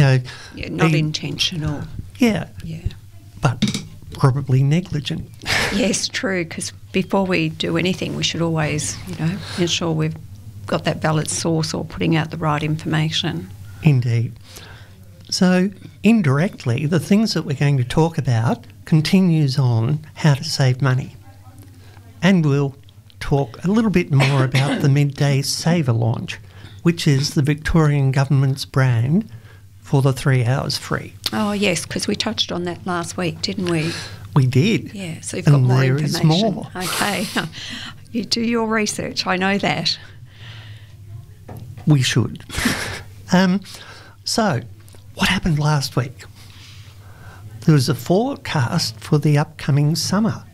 Yeah, not intentional. Yeah. Yeah. But probably negligent. Yes, true, because before we do anything, we should always, ensure we've got that valid source or putting out the right information. Indeed. So, indirectly, the things that we're going to talk about continues on how to save money. And we'll talk a little bit more about the Midday Saver launch, which is the Victorian Government's brand for the 3 hours free. Oh, yes, because we touched on that last week, didn't we? We did. Yeah, so you've got and more there information. Is more. Okay. You do your research, I know that. We should. So, what happened last week? There was a forecast for the upcoming summer.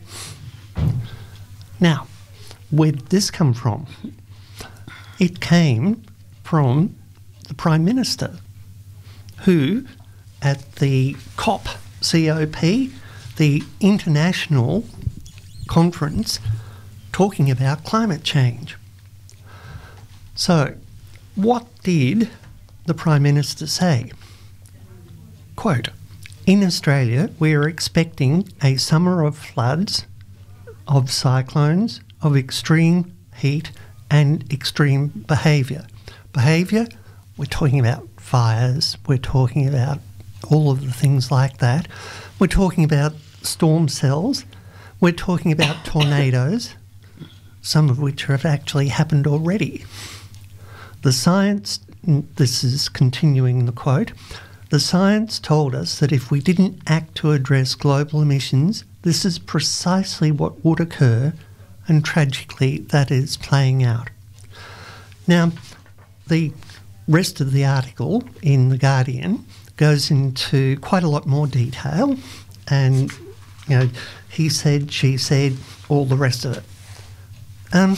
Now, where did this come from? It came from the Prime Minister, who, at the COP, the international conference, talking about climate change. So, what did the Prime Minister say? Quote, "In Australia, we are expecting a summer of floods, of cyclones, of extreme heat and extreme behaviour." Behaviour, we're talking about fires, we're talking about all of the things like that. We're talking about storm cells, we're talking about tornadoes, some of which have actually happened already. The science, this is continuing the quote, "The science told us that if we didn't act to address global emissions, this is precisely what would occur, and tragically that is playing out." Now, the rest of the article in The Guardian goes into quite a lot more detail, and, he said, she said, all the rest of it.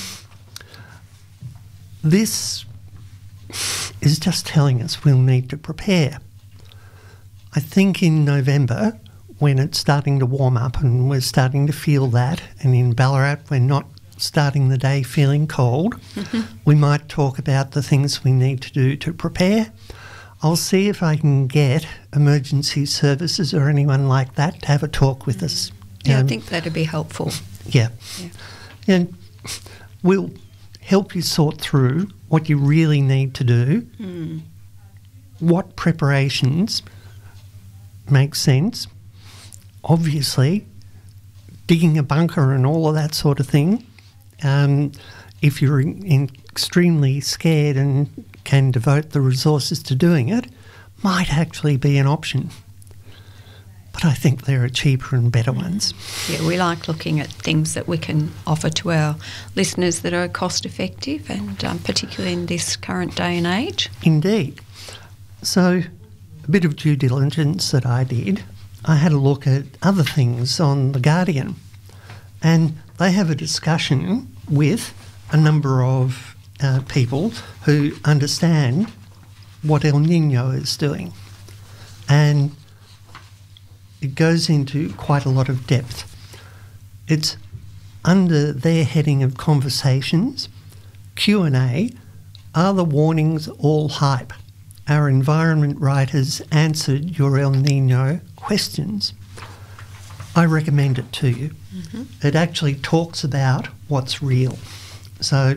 This is just telling us we'll need to prepare. I think in November, when it's starting to warm up and we're starting to feel that, and in Ballarat we're not starting the day feeling cold, we might talk about the things we need to do to prepare. I'll see if I can get emergency services or anyone like that to have a talk with us. Yeah, I think that'd be helpful. Yeah. And we'll help you sort through what you really need to do, what preparations make sense. Obviously, digging a bunker and all of that sort of thing, if you're extremely scared and can devote the resources to doing it, might actually be an option. But I think there are cheaper and better ones. Yeah, we like looking at things that we can offer to our listeners that are cost effective, and particularly in this current day and age. Indeed. So, a bit of due diligence that I did, I had a look at other things on The Guardian, and they have a discussion with a number of people who understand what El Niño is doing. And it goes into quite a lot of depth. It's under their heading of conversations, Q&A, "Are the warnings all hype? Our environment writers answered your El Niño questions." I recommend it to you. It actually talks about what's real. So,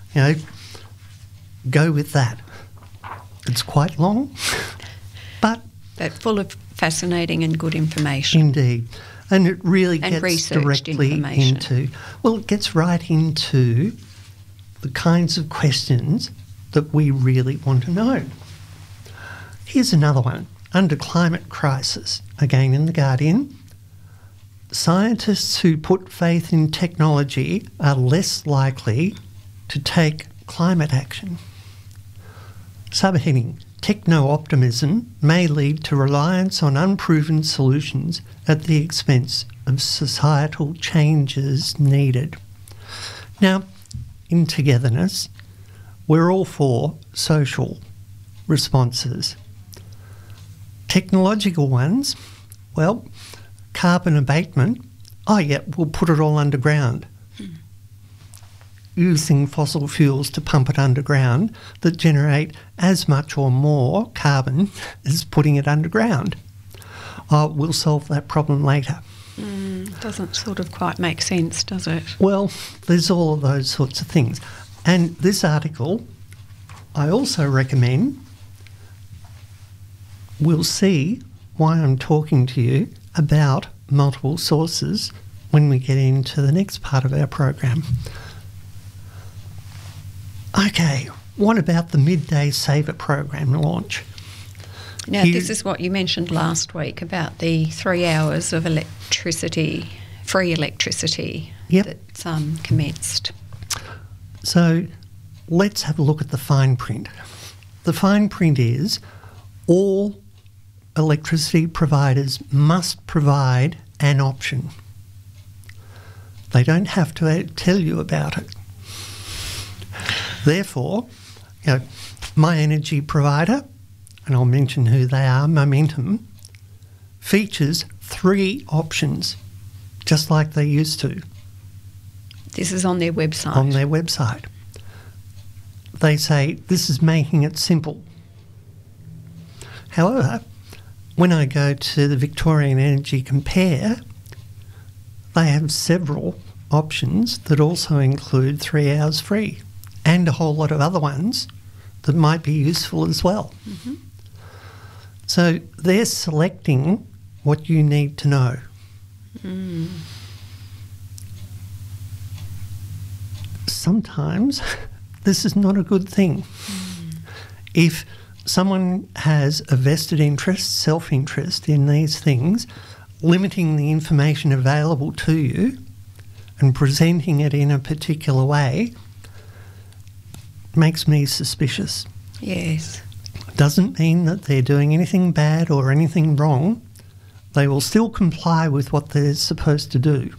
go with that. It's quite long, but full of fascinating and good information. Indeed. And it really gets researched directly information. it gets right into the kinds of questions that we really want to know. Here's another one. Under climate crisis, again in The Guardian, scientists who put faith in technology are less likely to take climate action. Subheading, techno-optimism may lead to reliance on unproven solutions at the expense of societal changes needed. Now, in Togetherness, we're all for social responses. Technological ones, well, carbon abatement, we'll put it all underground. using fossil fuels to pump it underground that generate as much or more carbon as putting it underground. We'll solve that problem later. Doesn't sort of quite make sense, does it? Well, there's all of those sorts of things. And this article, I also recommend, we'll see why I'm talking to you about multiple sources when we get into the next part of our program. Okay, what about the Midday Saver program launch? Now, this is what you mentioned last week about the 3 hours of electricity, free electricity that's commenced. So let's have a look at the fine print. The fine print is all electricity providers must provide an option. They don't have to tell you about it. Therefore, my energy provider, and I'll mention who they are, Momentum, features 3 options, just like they used to. This is on their website. On their website. They say this is making it simple. However, when I go to the Victorian Energy Compare, they have several options that also include 3 hours free and a whole lot of other ones that might be useful as well. Mm-hmm. So they're selecting what you need to know. Sometimes this is not a good thing. If someone has a vested interest, self-interest in these things, limiting the information available to you and presenting it in a particular way makes me suspicious. Yes. Doesn't mean that they're doing anything bad or anything wrong. They will still comply with what they're supposed to do.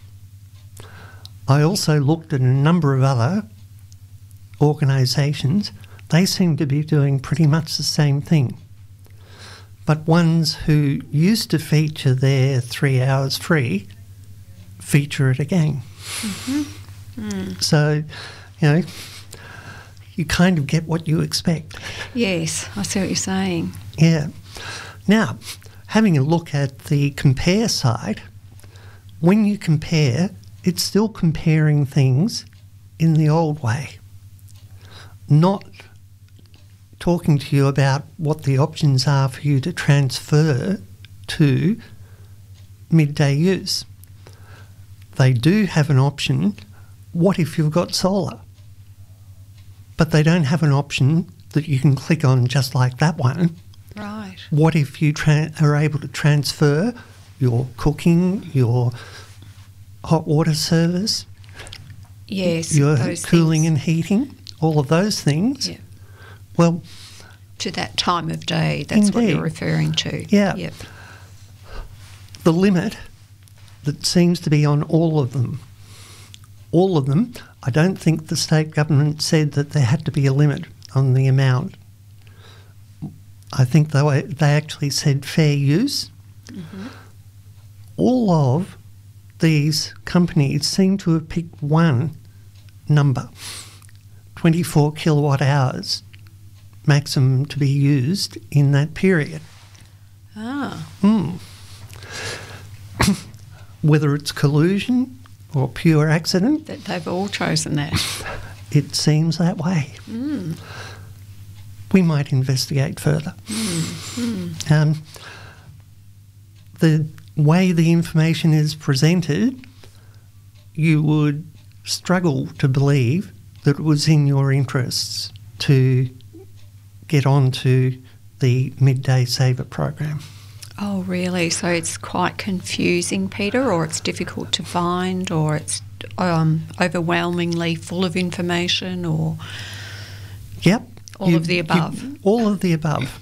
I also looked at a number of other organisations. They seem to be doing pretty much the same thing. But ones who used to feature their 3 hours free feature it again. So, you kind of get what you expect. Yes, I see what you're saying. Yeah. Now, having a look at the Compare site, when you compare, it's still comparing things in the old way, not talking to you about what the options are for you to transfer to midday use. They do have an option, what if you've got solar? But they don't have an option that you can click on just like that one. Right. What if you are able to transfer your cooking, your hot water service, yes, your those cooling things. and heating, all of those things? Yeah. Well, to that time of day, that's what indeed. you're referring to. Yeah. Yep. The limit that seems to be on all of them, I don't think the state government said that there had to be a limit on the amount. I think they actually said fair use. All of these companies seem to have picked one number, 24 kilowatt hours maximum to be used in that period. Whether it's collusion or pure accident, That they've all chosen that. it seems that way. We might investigate further. The way the information is presented, you would struggle to believe that it was in your interests to get onto the Midday Saver program. Oh, really? So it's quite confusing, Peter, or it's difficult to find, or it's overwhelmingly full of information, or Yep. all of the above? All of the above.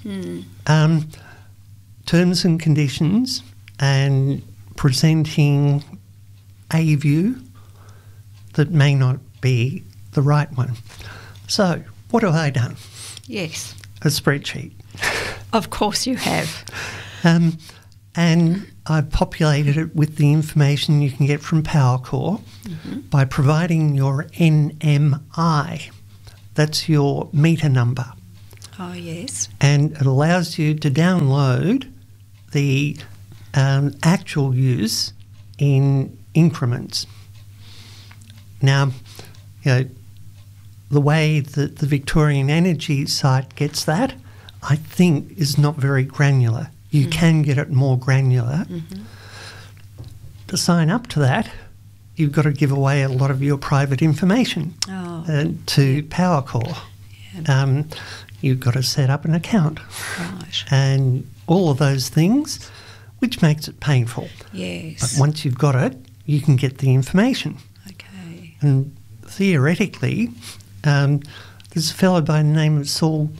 Terms and conditions and presenting a view that may not be the right one. So, what have I done? Yes. A spreadsheet. Of course you have. And I've populated it with the information you can get from Powercore by providing your NMI. That's your meter number. Oh, yes. And it allows you to download the actual use in increments. Now, the way that the Victorian Energy site gets that, I think, is not very granular. You can get it more granular. To sign up to that, you've got to give away a lot of your private information to Powercore. Yeah. You've got to set up an account. Right. And all of those things, which makes it painful. Yes. But once you've got it, you can get the information. Okay. And theoretically, there's a fellow by the name of Saul.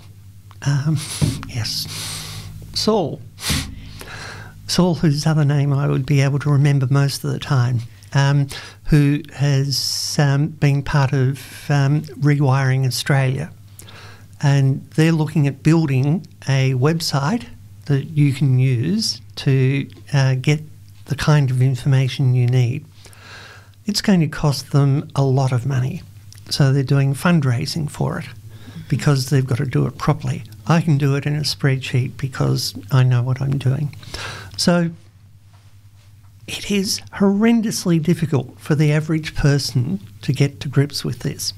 Saul. Saul, whose other name I would be able to remember most of the time, who has been part of Rewiring Australia. And they're looking at building a website that you can use to get the kind of information you need. It's going to cost them a lot of money. So they're doing fundraising for it because they've got to do it properly. I can do it in a spreadsheet because I know what I'm doing. So it is horrendously difficult for the average person to get to grips with this.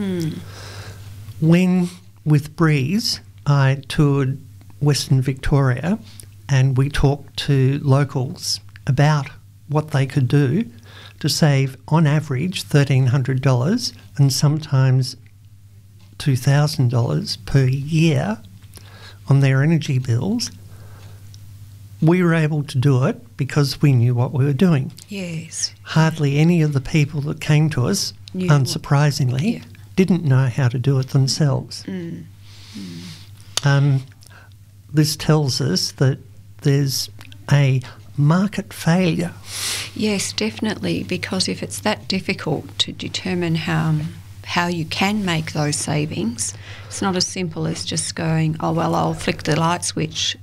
When, with Breeze, I toured Western Victoria and we talked to locals about what they could do to save, on average, $1,300 and sometimes $2,000 per year on their energy bills, we were able to do it because we knew what we were doing. Yes. Hardly any of the people that came to us, unsurprisingly, didn't know how to do it themselves. This tells us that there's a market failure. Yes, definitely, because if it's that difficult to determine how you can make those savings, it's not as simple as just going, oh, well, I'll flick the light switch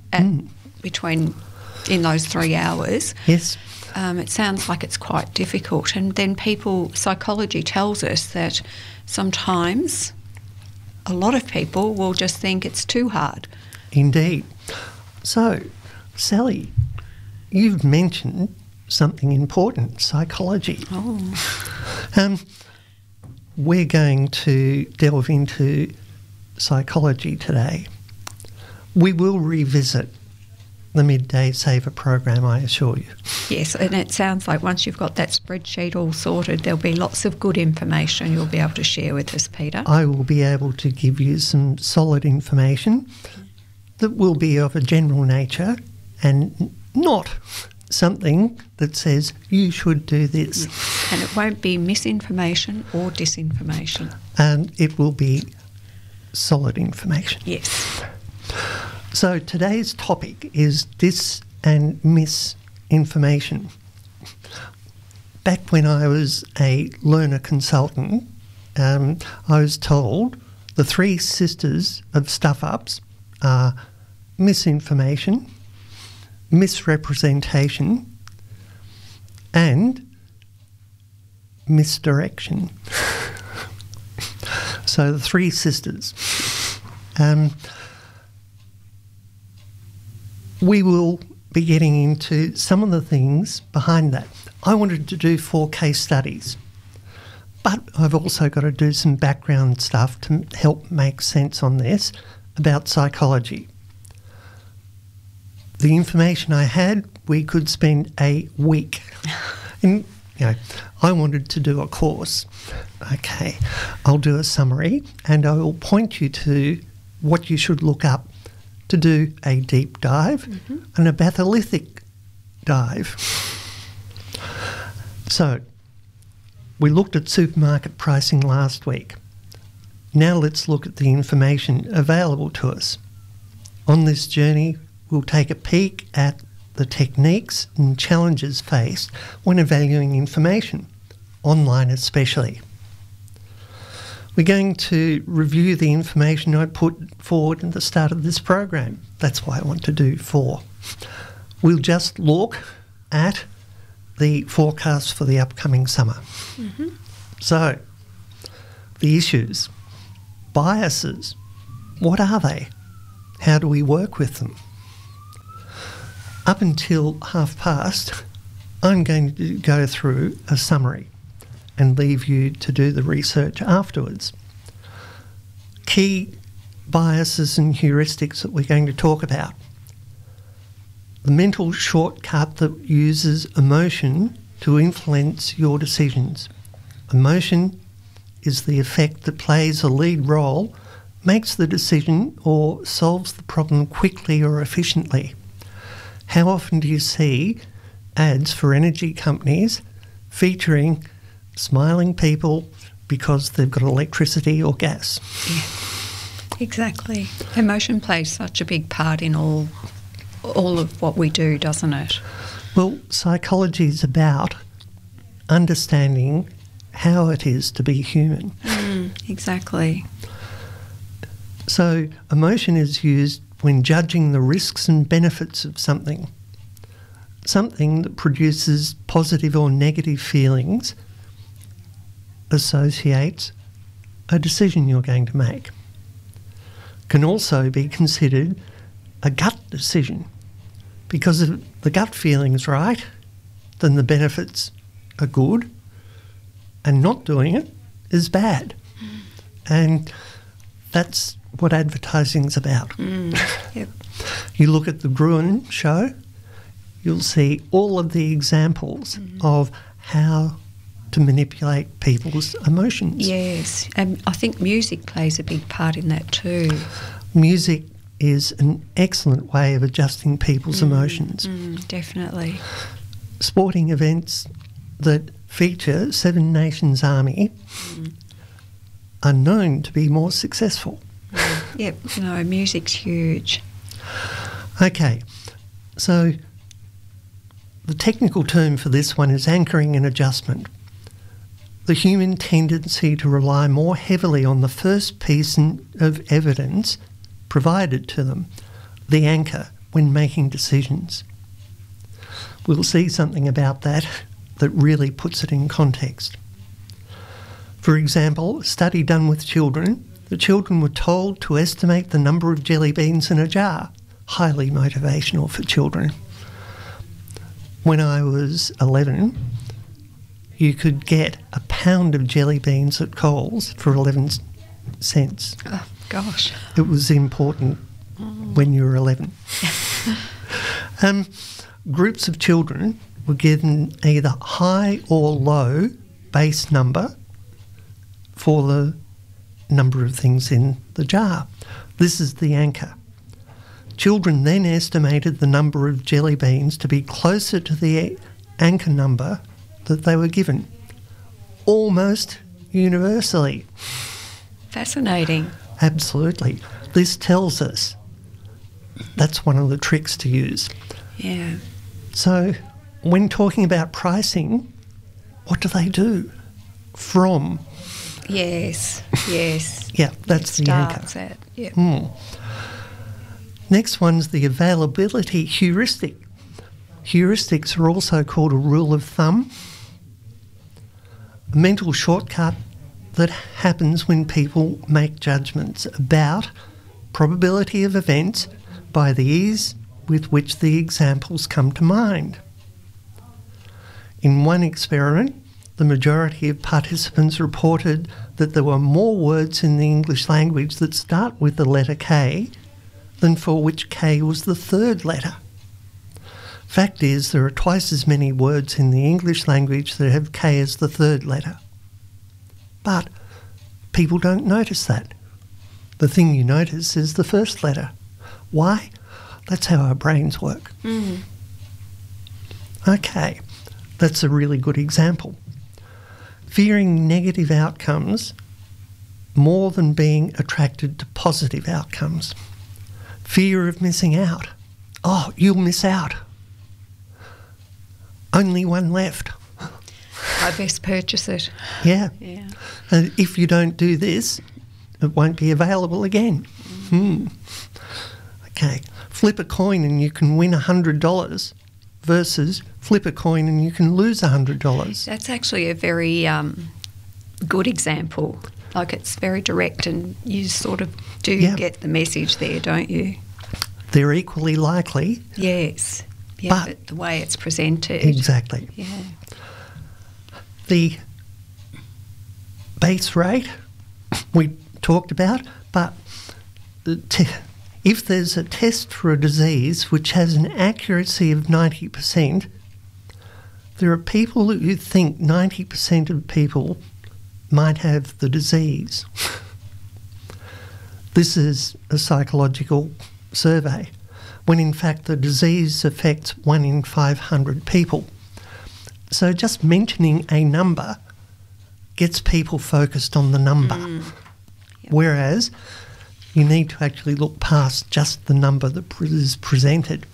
in those 3 hours. Yes. It sounds like it's quite difficult. And then psychology tells us that sometimes a lot of people will just think it's too hard. Indeed. So, Sally, you've mentioned something important, psychology. Oh. We're going to delve into psychology today. We will revisit the Midday Saver program, I assure you. Yes, and it sounds like once you've got that spreadsheet all sorted, there'll be lots of good information you'll be able to share with us, Peter. I will be able to give you some solid information that will be of a general nature and not something that says you should do this. And it won't be misinformation or disinformation. And it will be solid information. Yes. So today's topic is dis and misinformation. Back when I was a learner consultant, I was told the 3 sisters of stuff-ups are misinformation, misrepresentation, and misdirection. So the 3 sisters. We will be getting into some of the things behind that. I wanted to do 4 case studies, but I've also got to do some background stuff to help make sense on this about psychology. The information I had, we could spend a week. And, I wanted to do a course. Okay, I'll do a summary and I will point you to what you should look up to do a deep dive and a batholithic dive. So, we looked at supermarket pricing last week. Now let's look at the information available to us. On this journey, we'll take a peek at the techniques and challenges faced when evaluating information, online especially. We're going to review the information I put forward at the start of this program. That's why I want to do 4. we'll just look at the forecast for the upcoming summer. Mm-hmm. So, the issues. Biases. What are they? How do we work with them? Up until past, I'm going to go through a summary and leave you to do the research afterwards. Key biases and heuristics that we're going to talk about. The mental shortcut that uses emotion to influence your decisions. Emotion is the effect that plays a lead role, makes the decision or solves the problem quickly or efficiently. How often do you see ads for energy companies featuring smiling people because they've got electricity or gas? Yeah, exactly. Emotion plays such a big part in all of what we do, doesn't it? Well, psychology is about understanding how it is to be human. Exactly. So emotion is used when judging the risks and benefits of something. Something that produces positive or negative feelings associates a decision you're going to make. Can also be considered a gut decision, because if the gut feeling's right, then the benefits are good, and not doing it is bad. And that's what advertising's about. Yep. You look at the Gruen show, you'll see all of the examples of how to manipulate people's emotions. Yes, and I think music plays a big part in that too. Music is an excellent way of adjusting people's emotions. Definitely. Sporting events that feature Seven Nations Army are known to be more successful. Yep, no, music's huge. Okay, so the technical term for this one is anchoring and adjustment. The human tendency to rely more heavily on the first piece of evidence provided to them, the anchor, when making decisions. We'll see something about that really puts it in context. For example, a study done with children, the children were told to estimate the number of jelly beans in a jar. Highly motivational for children. When I was 11, you could get a pound of jelly beans at Coles for 11 cents. Oh, gosh. It was important when you were 11. Groups of children were given either high or low base number for the number of things in the jar. This is the anchor. Children then estimated the number of jelly beans to be closer to the anchor number that they were given, almost universally. Fascinating. Absolutely. This tells us that's one of the tricks to use. Yeah. So when talking about pricing, what do? From. Yes, yes. Yeah, that's the anchor. Starts at, yep. Next one's the availability heuristic. Heuristics are also called a rule of thumb, a mental shortcut that happens when people make judgments about probability of events by the ease with which the examples come to mind. In one experiment, the majority of participants reported that there were more words in the English language that start with the letter K than for which K was the third letter. Fact is, there are twice as many words in the English language that have K as the third letter. But people don't notice that. The thing you notice is the first letter. Why? That's how our brains work. Okay, that's a really good example. Fearing negative outcomes more than being attracted to positive outcomes. Fear of missing out. Oh, you'll miss out. Only one left. I best purchase it. Yeah. Yeah. And if you don't do this, it won't be available again. Okay. flip a coin and you can win $100 versus flip a coin and you can lose $100. That's actually a very good example. Like, it's very direct, and you sort of do get the message there, don't you? They're equally likely. Yes. Yeah, but the way it's presented. Exactly. Yeah. The base rate we talked about, but if there's a test for a disease which has an accuracy of 90%, there are people who think 90% of people might have the disease. This is a psychological survey, when in fact the disease affects 1 in 500 people. So just mentioning a number gets people focused on the number, whereas you need to actually look past just the number that is presented.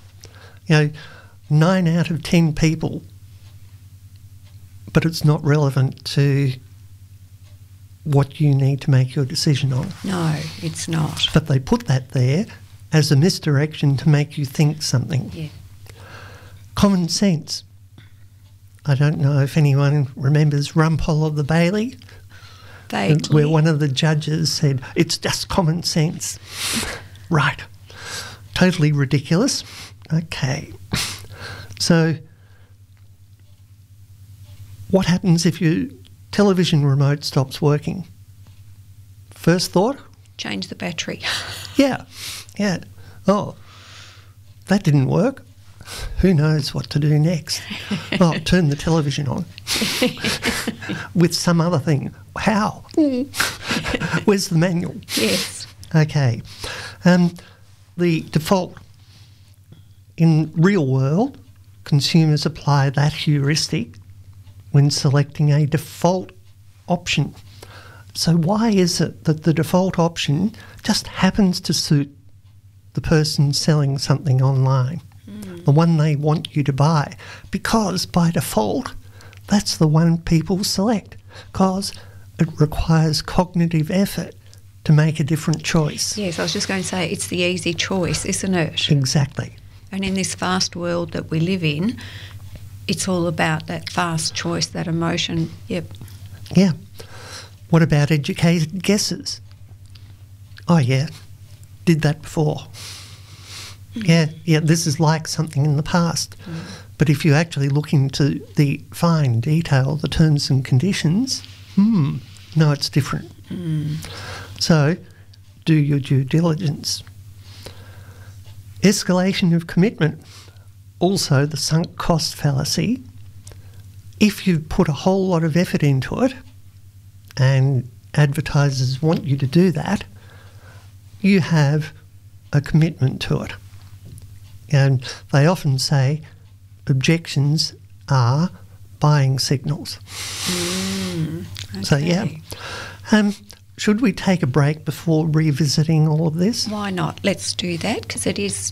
9 out of 10 people, but it's not relevant to what you need to make your decision on. No, it's not. But they put that there as a misdirection to make you think something. Yeah. Common sense. I don't know if anyone remembers Rumpole of the Bailey, Vaguely. where one of the judges said, it's just common sense. Right. Totally ridiculous. Okay. So what happens if your television remote stops working? First thought? Change the battery. Yeah. Oh, that didn't work. Who knows what to do next? Oh, turn the television on with some other thing. How? Where's the manual? Yes. Okay. The default. In real world, consumers apply that heuristic when selecting a default option. So why is it that the default option just happens to suit the person selling something online, the one they want you to buy? Because by default, that's the one people select, because it requires cognitive effort to make a different choice. Yes, I was just going to say, it's the easy choice, isn't it? Exactly. And in this fast world that we live in, it's all about that fast choice, that emotion. Yep. Yeah. What about educated guesses? Oh, yeah, did that before. Yeah, this is like something in the past. But if you actually look into the fine detail, the terms and conditions, no, it's different. So do your due diligence. Escalation of commitment. Also the sunk cost fallacy. If you've put a whole lot of effort into it and advertisers want you to do that, you have a commitment to it. And they often say objections are buying signals. Okay. So, yeah. Should we take a break before revisiting all of this? Why not? Let's do that, because it is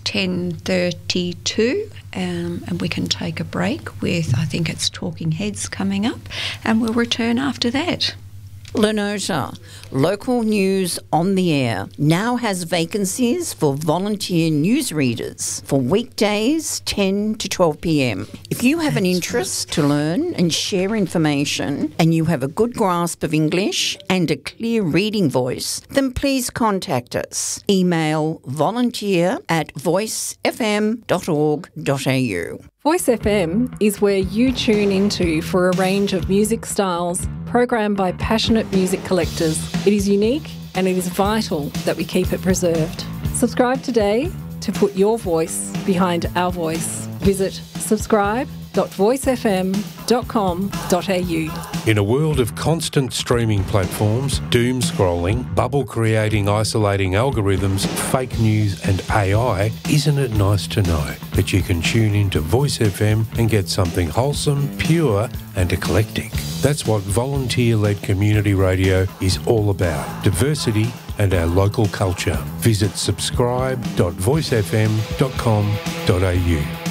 10:32 and we can take a break with, I think it's Talking Heads coming up, and we'll return after that. Lenota, local news on the air, now has vacancies for volunteer newsreaders for weekdays 10 to 12 p.m. If you have an interest to learn and share information and you have a good grasp of English and a clear reading voice, then please contact us. Email volunteer@voicefm.org.au. Voice FM is where you tune into for a range of music styles programmed by passionate music collectors. It is unique and it is vital that we keep it preserved. Subscribe today to put your voice behind our voice. Visit subscribe.voicefm.com.au. In a world of constant streaming platforms, doom scrolling, bubble creating, isolating algorithms, fake news and AI, isn't it nice to know that you can tune into Voice FM and get something wholesome, pure and eclectic? That's what volunteer-led community radio is all about. Diversity and our local culture. Visit subscribe.voicefm.com.au.